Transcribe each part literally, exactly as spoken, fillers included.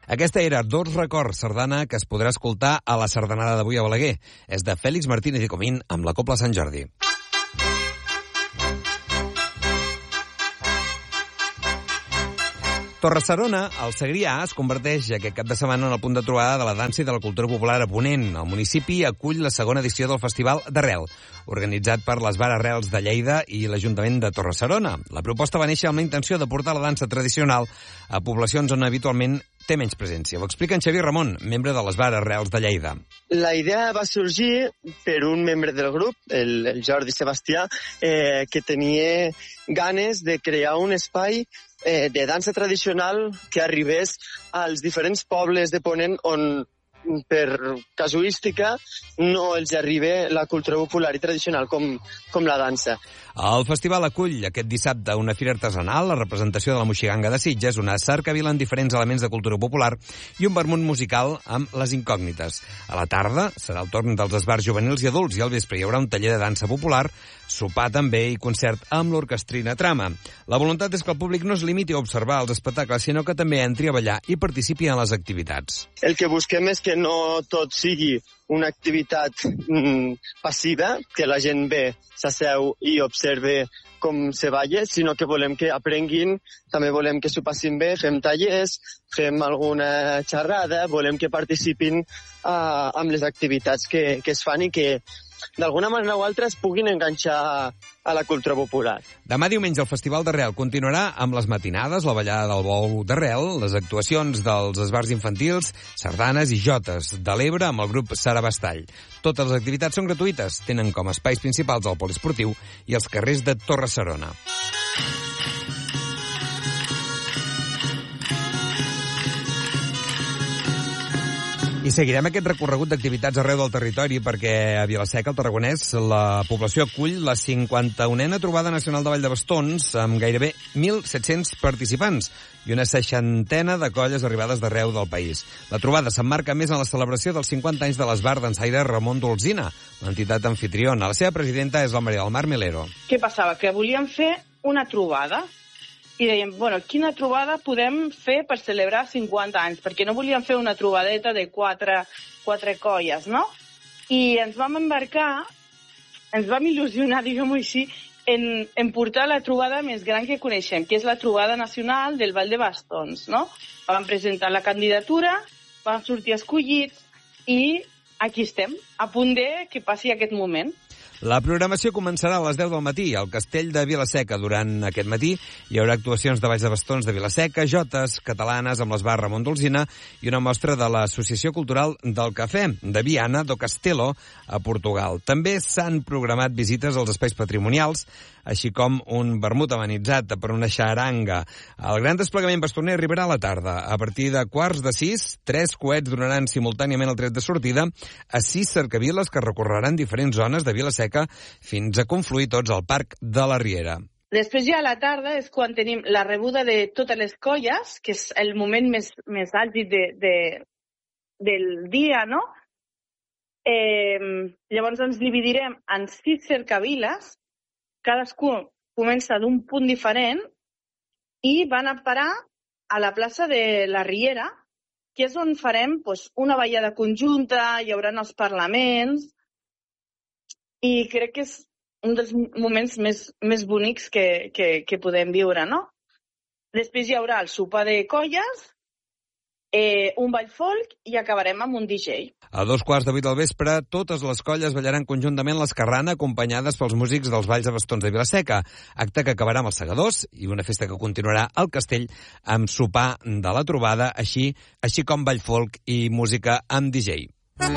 Aquesta era Dos records, sardana que es podrà escoltar a la sardanada d'avui a Balaguer. És de Fèlix Martínez i Comín amb la Cobla Sant Jordi. Torre-serona, al Segrià, es converteix aquest cap de setmana en el punt de trobada de la dansa i de la cultura popular a Ponent. El municipi acull la segona edició del Festival d'Arrel, organitzat per les Bar Arrels de Lleida i l'Ajuntament de Torre-serona. La proposta va néixer amb la intenció de portar la dansa tradicional a poblacions on habitualment té menys presència. Ho explica en Xavier Ramon, membre de les Bar Arrels de Lleida. La idea va sorgir per un membre del grup, el, el Jordi Sebastià, eh, que tenia ganes de crear un espai eh, de dansa tradicional que arribés als diferents pobles de Ponent on, per casuística, no els arriba la cultura popular i tradicional com, com la dansa. El festival acull aquest dissabte una fira artesanal, la representació de la Moixiganga de Sitges, una cercavila amb diferents elements de cultura popular i un vermut musical amb les incògnites. A la tarda serà el torn dels esbars juvenils i adults i al vespre hi haurà un taller de dansa popular, sopar també i concert amb l'orquestrina Trama. La voluntat és que el públic no es limiti a observar els espectacles, sinó que també entri a ballar i participi en les activitats. El que busquem és que no tot sigui una activitat mm, passiva, que la gent ve, s'asseu i observe com se balla, sinó que volem que aprenguin, també volem que s'ho passin bé, fem tallers, fem alguna xerrada, volem que participin uh, amb les activitats que, que es fan i que d'alguna manera o altra es puguin enganxar a la cultura popular. Demà diumenge el Festival d'Arrel continuarà amb les matinades, la ballada del bou d'Arrel, les actuacions dels esbars infantils, sardanes i jotes de l'Ebre amb el grup Sarabastall. Totes les activitats són gratuïtes, tenen com a espais principals el poliesportiu i els carrers de Torre-serona. I seguirem aquest recorregut d'activitats arreu del territori perquè a Vila-seca, al Tarragonès, la població acull la cinquanta-unena trobada nacional de Vall de Bastons amb gairebé mil set-cents participants i una seixantena de colles arribades d'arreu del país. La trobada s'emmarca més en la celebració dels cinquanta anys de l'Esbar d'ensaire Ramon d'Olzina, l'entitat anfitriona. La seva presidenta és la Maria del Mar Melero. Què passava? Que volíem fer una trobada i dèiem, bueno, quina trobada podem fer per celebrar cinquanta anys? Perquè no volíem fer una trobadeta de quatre, quatre colles, no? I ens vam embarcar, ens vam il·lusionar, diguem-ho així, en, en portar la trobada més gran que coneixem, que és la trobada nacional del Vall de Bastons, no? Vam presentar la candidatura, vam sortir escollits i aquí estem, a punt de que passi aquest moment. La programació començarà a les deu del matí al Castell de Vila-seca. Durant aquest matí hi haurà actuacions de balls de bastons de Vila-seca, jotes catalanes amb l'esbar Ramon d'Olzina i una mostra de l'Associació Cultural del Cafè de Viana do Castelo a Portugal. També s'han programat visites als espais patrimonials, així com un vermut amenitzat per una xaranga. El gran desplegament bastoner arribarà a la tarda. A partir de quarts de sis, tres coets donaran simultàniament el tret de sortida a sis cercaviles que recorreran diferents zones de Vila-seca fins a confluir tots al Parc de la Riera. Després ja a la tarda és quan tenim la rebuda de totes les colles, que és el moment més, més àlgid de, de, del dia, no? Eh, llavors ens dividirem en sis cercaviles, cadascú comença d'un punt diferent i van a parar a la plaça de la Riera, que és on farem pues, una ballada conjunta, hi haurà els parlaments, i crec que és un dels moments més, més bonics que, que, que podem viure, no? Després hi haurà el sopar de colles, eh, un ball folk i acabarem amb un D J. A dos quarts de vuit del vespre, totes les colles ballaran conjuntament l'escarrana acompanyades pels músics dels Valls de Bastons de Vila-seca, acte que acabarà amb els segadors i una festa que continuarà al castell amb sopar de la trobada, així, així com ball folk i música amb D J.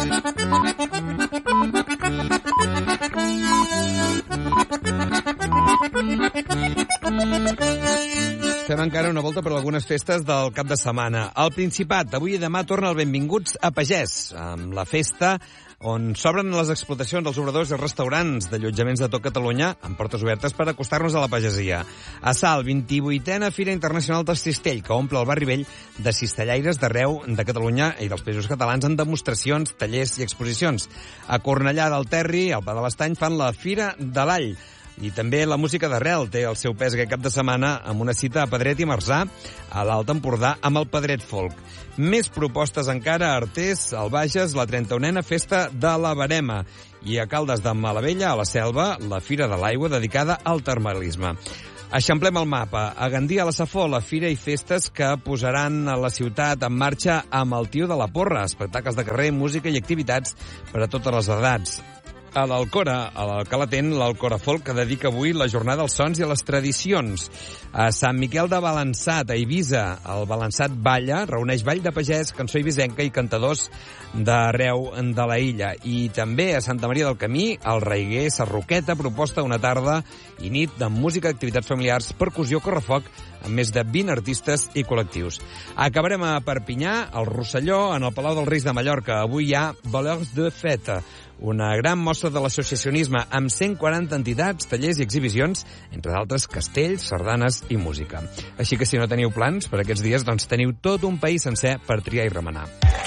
Fem encara una volta per algunes festes del cap de setmana. Al Principat, avui i demà torna el Benvinguts a Pagès, amb la festa on s'obren les explotacions dels obradors i restaurants d'allotjaments de tot Catalunya amb portes obertes per acostar-nos a la pagesia. A Salt, vint-i-vuitena Fira Internacional del Cistell, que omple el barri vell de cistellaires d'arreu de Catalunya i dels Països Catalans en demostracions, tallers i exposicions. A Cornellà del Terri, al Pla de l'Estany, fan la Fira de l'All. I també la música d'arrel té el seu pes aquest cap de setmana amb una cita a Pedret i Marzà, a l'Alt Empordà, amb el Pedret Folk. Més propostes encara a Artés, al Bages, la trenta-unena Festa de la Verema. I a Caldes de Malavella, a la Selva, la Fira de l'Aigua dedicada al termalisme. Eixamplem el mapa. A Gandia, a la Safor, la fira i festes que posaran a la ciutat en marxa amb el Tio de la Porra, espectacles de carrer, música i activitats per a totes les edats. A l'Alcora, a l'Alcalatent, l'Alcora Folk, que dedica avui la jornada als sons i a les tradicions. A Sant Miquel de Balançat, a Eivissa, el Balançat Balla, reuneix ball de pagès, cançó eivissenca i cantadors d'arreu de la illa. I també a Santa Maria del Camí, el Raiguer Sarroqueta, proposta una tarda i nit de música, activitats familiars, percussió, correfoc, amb més de vint artistes i col·lectius. Acabarem a Perpinyà, al Rosselló, en el Palau dels Reis de Mallorca. Avui hi ha Valeurs de Fête, una gran mostra de l'associacionisme amb cent quaranta entitats, tallers i exhibicions, entre d'altres castells, sardanes i música. Així que si no teniu plans per aquests dies, doncs teniu tot un país sencer per triar i remenar.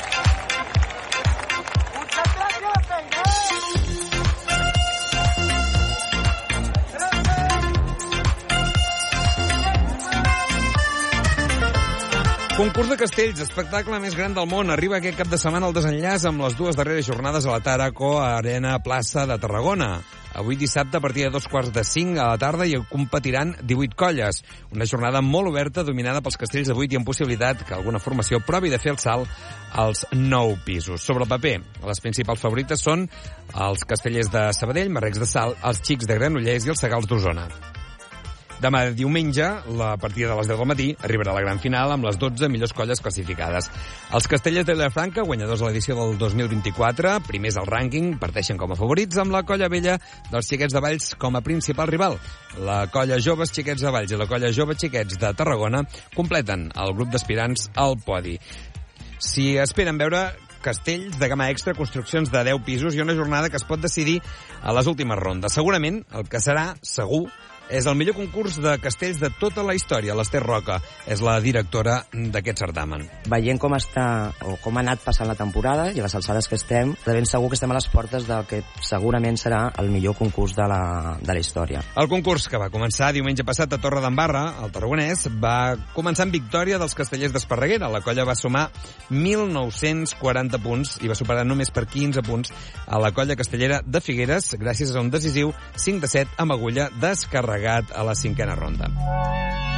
Concurs de castells, espectacle més gran del món. Arriba aquest cap de setmana el desenllaç amb les dues darreres jornades a la Taraco Arena Plaça de Tarragona. Avui dissabte, a partir de dos quarts de cinc a la tarda, hi competiran divuit colles. Una jornada molt oberta, dominada pels castells de vuit i amb possibilitat que alguna formació provi de fer el salt als nou pisos. Sobre el paper, les principals favorites són els castellers de Sabadell, Marrecs de Salt, els Xics de Granollers i els Segals d'Osona. Demà diumenge, a partir de les deu del matí, arribarà la gran final amb les dotze millors colles classificades. Els castellers de Vilafranca, guanyadors a l'edició del dos mil vint-i-quatre, primers al rànquing, parteixen com a favorits amb la colla vella dels Xiquets de Valls com a principal rival. La colla Joves Xiquets de Valls i la colla Joves Xiquets de Tarragona completen el grup d'aspirants al podi. Si esperen veure castells de gamma extra, construccions de deu pisos i una jornada que es pot decidir a les últimes rondes. Segurament el que serà, segur, és el millor concurs de castells de tota la història. L'Ester Roca és la directora d'aquest certamen. Veient com està o com ha anat passant la temporada i a les alçades que estem, de ben segur que estem a les portes del que segurament serà el millor concurs de la, de la història. El concurs, que va començar diumenge passat a Torre d'Embarra, al Tarragonès, va començar amb victòria dels castellers d'Esparreguera. La colla va sumar mil nou-cents quaranta punts i va superar només per quinze punts a la colla castellera de Figueres, gràcies a un decisiu cinc de set amb agulla descarregat a la cinquena ronda.